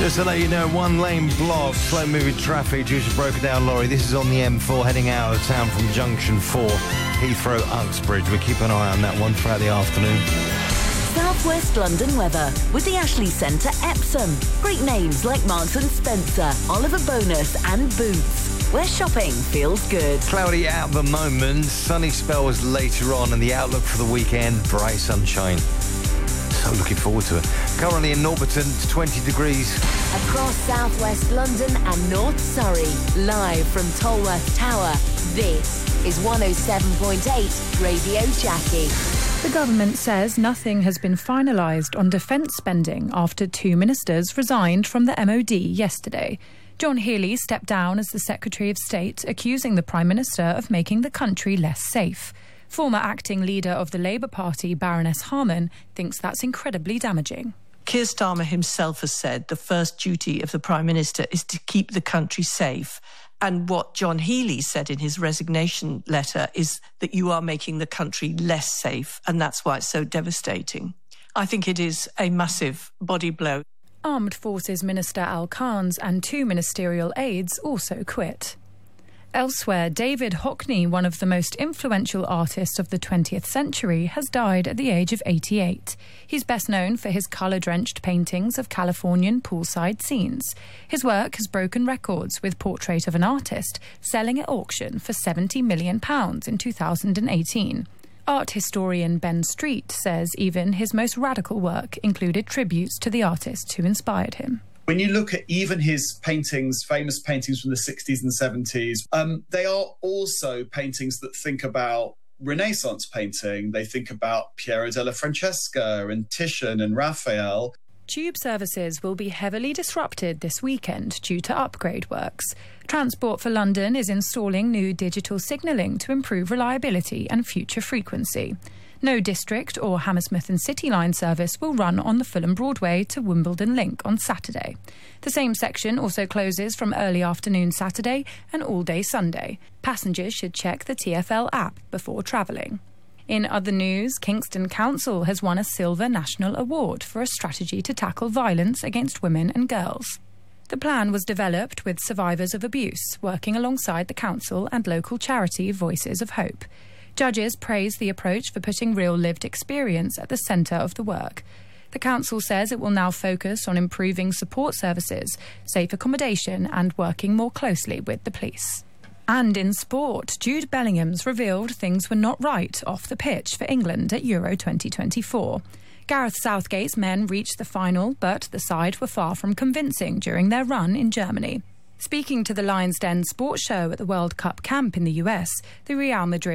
Just to let you know, one lane block, slow moving traffic due to broken down lorry. This is on the M4 heading out of town from Junction 4, Heathrow Uxbridge. We keep an eye on that one throughout the afternoon. South West London weather with the Ashley Centre Epsom. Great names like Marks and Spencer, Oliver Bonus and Boots, where shopping feels good. Cloudy at the moment, sunny spells later on, and the outlook for the weekend, bright sunshine. So looking forward to it. Currently in Norbiton, 20 degrees. Across southwest London and North Surrey, live from Tolworth Tower, this is 107.8 Radio Jackie. The government says nothing has been finalised on defence spending after two ministers resigned from the MOD yesterday. John Healey stepped down as the Secretary of State, accusing the Prime Minister of making the country less safe. Former acting leader of the Labour Party, Baroness Harman, thinks that's incredibly damaging. Keir Starmer himself has said the first duty of the Prime Minister is to keep the country safe. And what John Healey said in his resignation letter is that you are making the country less safe, and that's why it's so devastating. I think it is a massive body blow. Armed Forces Minister Al Khan's and two ministerial aides also quit. Elsewhere, David Hockney, one of the most influential artists of the 20th century, has died at the age of 88. He's best known for his colour-drenched paintings of Californian poolside scenes. His work has broken records, with Portrait of an Artist selling at auction for £70 million in 2018. Art historian Ben Street says even his most radical work included tributes to the artists who inspired him. When you look at even his paintings, famous paintings from the 60s and 70s, they are also paintings that think about Renaissance painting. They think about Piero della Francesca and Titian and Raphael. Tube services will be heavily disrupted this weekend due to upgrade works. Transport for London is installing new digital signalling to improve reliability and future frequency. No District or Hammersmith and City Line service will run on the Fulham Broadway to Wimbledon Link on Saturday. The same section also closes from early afternoon Saturday and all day Sunday. Passengers should check the TfL app before travelling. In other news, Kingston Council has won a Silver National Award for a strategy to tackle violence against women and girls. The plan was developed with survivors of abuse, working alongside the council and local charity Voices of Hope. Judges praise the approach for putting real lived experience at the centre of the work. The council says it will now focus on improving support services, safe accommodation and working more closely with the police. And in sport, Jude Bellingham's revealed things were not right off the pitch for England at Euro 2024. Gareth Southgate's men reached the final, but the side were far from convincing during their run in Germany. Speaking to the Lions Den Sports Show at the World Cup camp in the US, the Real Madrid